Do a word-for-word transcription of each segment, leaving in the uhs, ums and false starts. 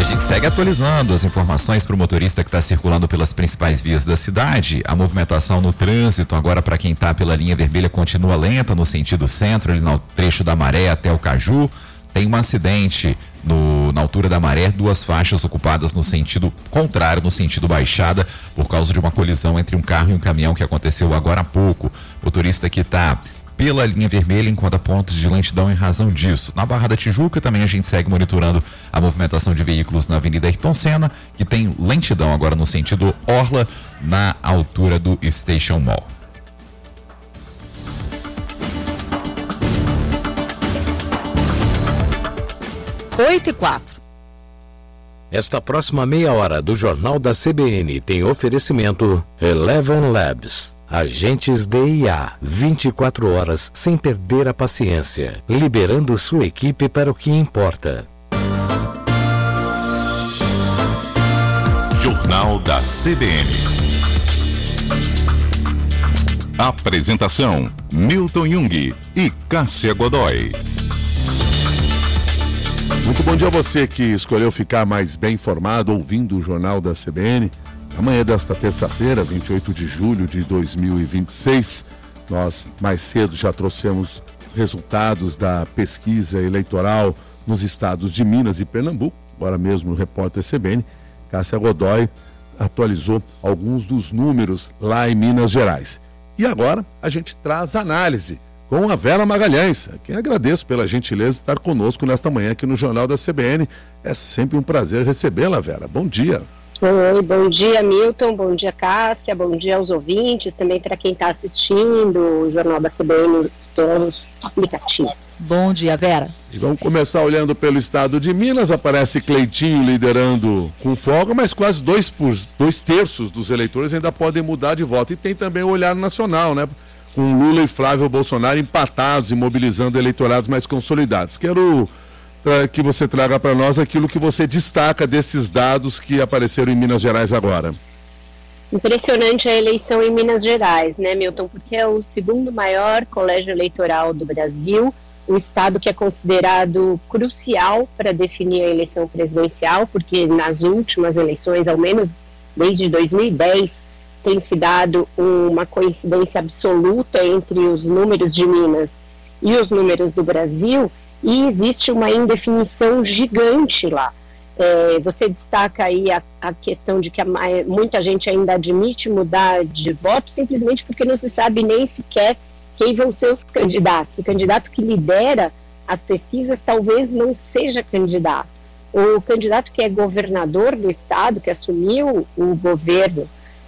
gente segue atualizando as informações para o motorista que está circulando pelas principais vias da cidade. A movimentação no trânsito agora para quem está pela linha vermelha continua lenta no sentido centro, ali no trecho da Maré até o Caju. Tem um acidente no, na altura da Maré, duas faixas ocupadas no sentido contrário, no sentido baixada, por causa de uma colisão entre um carro e um caminhão que aconteceu agora há pouco. O motorista que está pela linha vermelha encontra pontos de lentidão em razão disso. Na Barra da Tijuca também a gente segue monitorando a movimentação de veículos na Avenida Ayrton Senna, que tem lentidão agora no sentido Orla, na altura do Station Mall. oito e quatro. Esta próxima meia hora do Jornal da C B N tem oferecimento Eleven Labs. Agentes D I A, vinte e quatro horas sem perder a paciência, liberando sua equipe para o que importa. Jornal da C B N. Apresentação: Milton Jung e Cássia Godoy. Muito bom dia a você que escolheu ficar mais bem informado ouvindo o Jornal da C B N. Amanhã desta terça-feira, vinte e oito de julho de dois mil e vinte e seis, nós mais cedo já trouxemos resultados da pesquisa eleitoral nos estados de Minas e Pernambuco. Agora mesmo o repórter C B N, Cássia Godoy, atualizou alguns dos números lá em Minas Gerais. E agora a gente traz análise com a Vera Magalhães, a quem agradeço pela gentileza de estar conosco nesta manhã aqui no Jornal da C B N. É sempre um prazer recebê-la, Vera. Bom dia. Oi, bom dia, Milton, bom dia, Cássia, bom dia aos ouvintes, também para quem está assistindo o Jornal da C B N pelos aplicativos. Bom dia, Vera. E vamos começar olhando pelo estado de Minas. Aparece Cleitinho liderando com folga, mas quase dois, por, dois terços dos eleitores ainda podem mudar de voto. E tem também o olhar nacional, né? Com Lula e Flávio Bolsonaro empatados e mobilizando eleitorados mais consolidados. Quero que você traga para nós aquilo que você destaca desses dados que apareceram em Minas Gerais agora. Impressionante a eleição em Minas Gerais, né, Milton? Porque é o segundo maior colégio eleitoral do Brasil, um estado que é considerado crucial para definir a eleição presidencial, porque nas últimas eleições, ao menos desde dois mil e dez, tem se dado uma coincidência absoluta entre os números de Minas e os números do Brasil, e existe uma indefinição gigante lá. É, você destaca aí a, a questão de que a, muita gente ainda admite mudar de voto simplesmente porque não se sabe nem sequer quem vão ser os candidatos. O candidato que lidera as pesquisas talvez não seja candidato. O candidato que é governador do estado, que assumiu o governo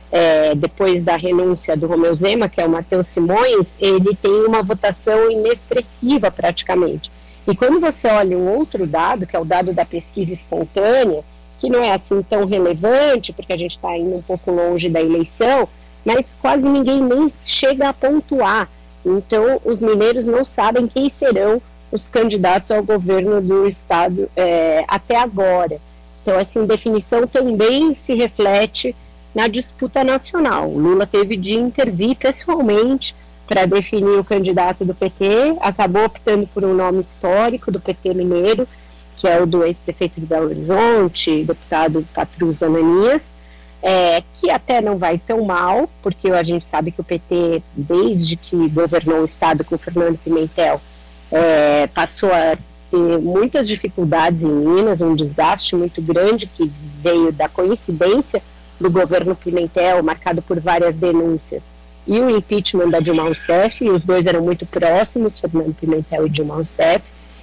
é, depois da renúncia do Romeu Zema, que é o Matheus Simões, ele tem uma votação inexpressiva praticamente. E quando você olha um outro dado, que é o dado da pesquisa espontânea, que não é assim tão relevante, porque a gente está indo um pouco longe da eleição, mas quase ninguém nem chega a pontuar. Então, os mineiros não sabem quem serão os candidatos ao governo do estado é, até agora. Então, essa indefinição também se reflete na disputa nacional. O Lula teve de intervir pessoalmente para definir o candidato do P T, acabou optando por um nome histórico do P T mineiro, que é o do ex-prefeito de Belo Horizonte, deputado Patrus Ananias, é, que até não vai tão mal, porque a gente sabe que o P T, desde que governou o estado com o Fernando Pimentel, é, passou a ter muitas dificuldades em Minas, um desgaste muito grande que veio da coincidência do governo Pimentel, marcado por várias denúncias, e o impeachment da Dilma Rousseff, e os dois eram muito próximos, Fernando Pimentel e Dilma Rousseff.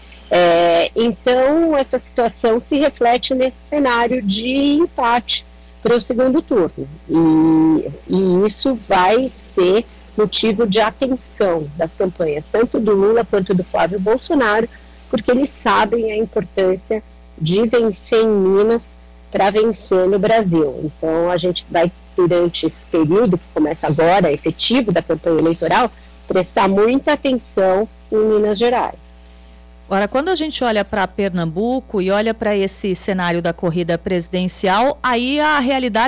É, então, essa situação se reflete nesse cenário de empate para o segundo turno. E, e isso vai ser motivo de atenção das campanhas, tanto do Lula quanto do Flávio Bolsonaro, porque eles sabem a importância de vencer em Minas para vencer no Brasil. Então, a gente vai, durante esse período que começa agora, efetivo da campanha eleitoral, prestar muita atenção em Minas Gerais. Agora, quando a gente olha para Pernambuco e olha para esse cenário da corrida presidencial, aí a realidade